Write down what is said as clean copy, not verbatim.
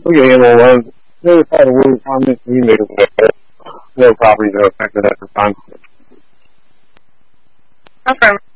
Okay, well, there's all the word comments we made no properties are affected at the time. Okay.